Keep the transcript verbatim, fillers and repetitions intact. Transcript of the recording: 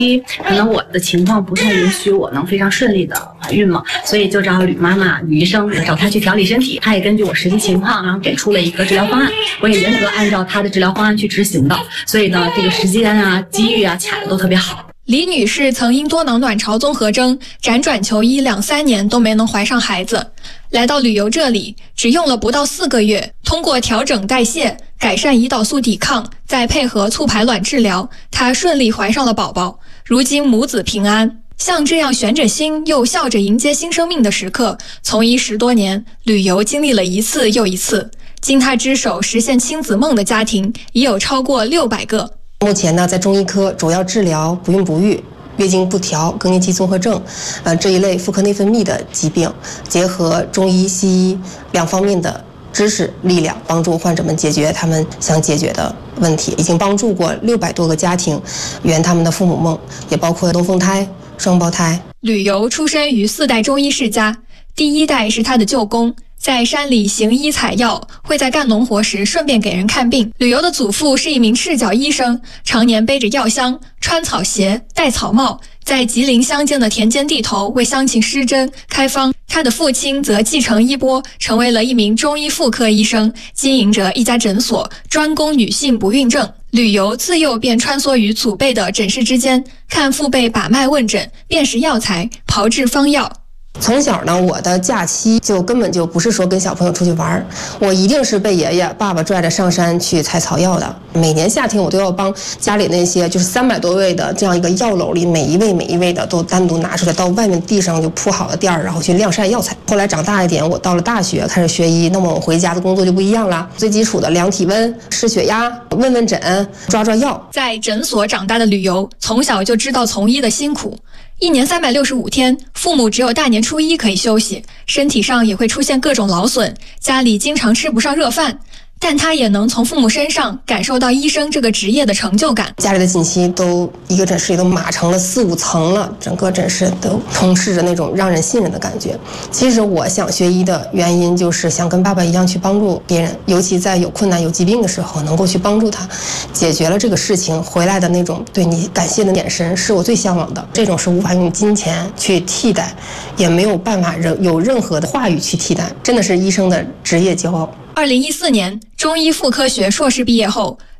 可能我的情况不太允许我能非常顺利的怀孕嘛，所以就找吕妈妈、吕医生找她去调理身体。她也根据我实际情况，然后给出了一个治疗方案，我也严格按照她的治疗方案去执行的。所以呢，这个时间啊、机遇啊卡的都特别好。 李女士曾因多囊卵巢综合征辗转求医两三年都没能怀上孩子，来到旅游这里只用了不到四个月，通过调整代谢、改善胰岛素抵抗，再配合促排卵治疗，她顺利怀上了宝宝。如今母子平安。像这样悬着心又笑着迎接新生命的时刻，从医十多年，旅游经历了一次又一次。经她之手实现亲子梦的家庭已有超过六百个。 目前呢，在中医科主要治疗不孕不育、月经不调、更年期综合症，呃这一类妇科内分泌的疾病，结合中医、西医两方面的知识力量，帮助患者们解决他们想解决的问题。已经帮助过六百多个家庭圆他们的父母梦，也包括龙凤胎、双胞胎。 旅游出身于四代中医世家，第一代是他的舅公，在山里行医采药，会在干农活时顺便给人看病。旅游的祖父是一名赤脚医生，常年背着药箱，穿草鞋，戴草帽，在吉林乡间的田间地头为乡亲施针开方。他的父亲则继承衣钵，成为了一名中医妇科医生，经营着一家诊所，专攻女性不孕症。旅游自幼便穿梭于祖辈的诊室之间，看父辈把脉问诊，辨识药材，炮制方药。 从小呢，我的假期就根本就不是说跟小朋友出去玩，我一定是被爷爷爸爸拽着上山去采草药的。每年夏天我都要帮家里那些就是三百多位的这样一个药篓里，每一位每一位的都单独拿出来，到外面地上就铺好了垫儿，然后去晾晒药材。后来长大一点，我到了大学开始学医，那么我回家的工作就不一样了，最基础的量体温、试血压、问问诊、抓抓药。 在诊所长大的旅游，从小就知道从医的辛苦。一年三百六十五天，父母只有大年初一可以休息，身体上也会出现各种劳损，家里经常吃不上热饭。但他也能从父母身上感受到医生这个职业的成就感。 家里的锦旗都一个诊室里都码成了四五层了，整个诊室都充斥着那种让人信任的感觉。其实我想学医的原因就是想跟爸爸一样去帮助别人，尤其在有困难有疾病的时候能够去帮助他，解决了这个事情回来的那种对你感谢的眼神是我最向往的。这种是无法用金钱去替代，也没有办法有任何的话语去替代，真的是医生的职业骄傲。 二零一四年，中医妇科学硕士毕业后，